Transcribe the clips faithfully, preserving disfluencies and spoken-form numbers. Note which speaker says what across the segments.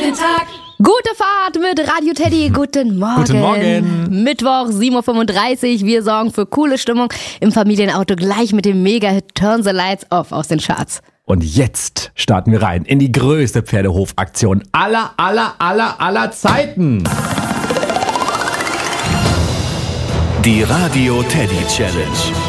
Speaker 1: Guten Tag.
Speaker 2: Gute Fahrt mit Radio Teddy. Guten Morgen.
Speaker 3: Guten Morgen.
Speaker 2: Mittwoch, sieben Uhr fünfunddreißig. Wir sorgen für coole Stimmung im Familienauto gleich mit dem Mega-Hit Turn the Lights Off aus den Charts.
Speaker 3: Und jetzt starten wir rein in die größte Pferdehofaktion aller, aller, aller, aller Zeiten.
Speaker 4: Die Radio Teddy Challenge.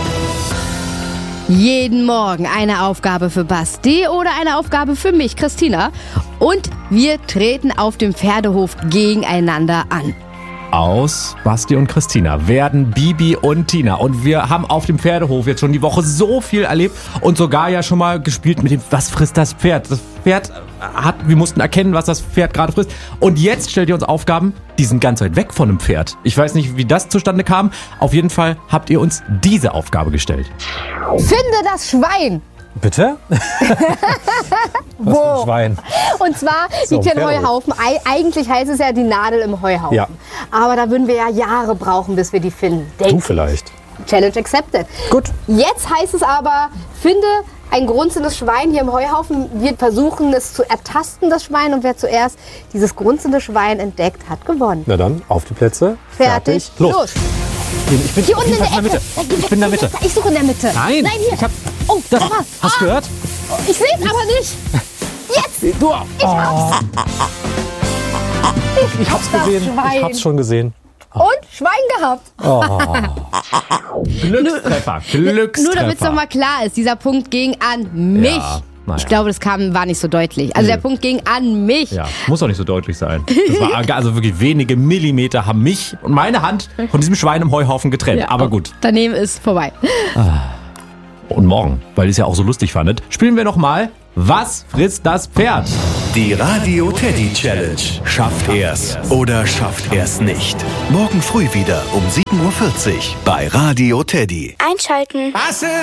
Speaker 2: Jeden Morgen eine Aufgabe für Basti oder eine Aufgabe für mich, Christina. Und wir treten auf dem Pferdehof gegeneinander an.
Speaker 3: Aus Basti und Christina werden Bibi und Tina. Und wir haben auf dem Pferdehof jetzt schon die Woche so viel erlebt und sogar ja schon mal gespielt mit dem, was frisst das Pferd? Das Pferd hat, wir mussten erkennen, was das Pferd gerade frisst. Und jetzt stellt ihr uns Aufgaben, die sind ganz weit weg von dem Pferd. Ich weiß nicht, wie das zustande kam. Auf jeden Fall habt ihr uns diese Aufgabe gestellt.
Speaker 2: Finde das Schwein.
Speaker 5: Bitte? Was für ein Schwein?
Speaker 2: Und zwar
Speaker 5: So,
Speaker 2: liegt hier ein
Speaker 5: Pferdehof.
Speaker 2: Heuhaufen. Ei- Eigentlich heißt es ja die Nadel im Heuhaufen.
Speaker 5: Ja.
Speaker 2: Aber da würden wir ja Jahre brauchen, bis wir die finden.
Speaker 5: Du
Speaker 2: Denk.
Speaker 5: vielleicht.
Speaker 2: Challenge accepted.
Speaker 5: Gut.
Speaker 2: Jetzt heißt es aber, finde ein grunzendes Schwein hier im Heuhaufen. Wir versuchen es zu ertasten, das Schwein. Und wer zuerst dieses grunzende Schwein entdeckt, hat gewonnen.
Speaker 5: Na dann, auf die Plätze.
Speaker 2: Fertig,
Speaker 5: los.
Speaker 2: los.
Speaker 5: Ich bin
Speaker 2: Hier unten in der
Speaker 5: fast
Speaker 2: Ecke.
Speaker 5: Ich bin in der Mitte.
Speaker 2: Ich suche in der Mitte.
Speaker 5: Nein,
Speaker 2: Nein, hier.
Speaker 5: ich hab-
Speaker 2: Oh,
Speaker 5: Das,
Speaker 2: Papa.
Speaker 5: hast du gehört?
Speaker 2: Ich sehe es aber nicht. Jetzt.
Speaker 5: Du,
Speaker 2: Ich hab's.
Speaker 5: ich hab's
Speaker 2: das
Speaker 5: gesehen.
Speaker 2: Schwein.
Speaker 5: Ich hab's schon gesehen.
Speaker 2: Und Schwein gehabt.
Speaker 3: Glückstreffer, Glückstreffer.
Speaker 2: Nur damit es doch mal klar ist, dieser Punkt ging an mich.
Speaker 3: Ja, naja.
Speaker 2: Ich glaube, das kam, war nicht so deutlich. Also der Punkt ging an mich.
Speaker 3: Ja, muss doch nicht so deutlich sein. Das war also wirklich wenige Millimeter haben mich und meine Hand von diesem Schwein im Heuhaufen getrennt.
Speaker 2: Ja,
Speaker 3: Aber gut.
Speaker 2: Daneben ist vorbei.
Speaker 3: Und morgen, weil ihr es ja auch so lustig fandet, spielen wir nochmal Was frisst das Pferd?
Speaker 4: Die Radio Teddy Challenge. Schafft er's oder schafft er's nicht? Morgen früh wieder um sieben Uhr vierzig bei Radio Teddy.
Speaker 6: Einschalten.
Speaker 4: Hasse